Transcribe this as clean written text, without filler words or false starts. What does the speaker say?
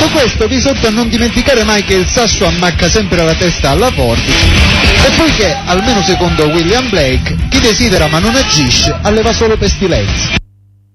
Detto questo, vi esorto a non dimenticare mai che il sasso ammacca sempre la testa alla forbice, e poiché, almeno secondo William Blake, chi desidera ma non agisce alleva solo pestilenza.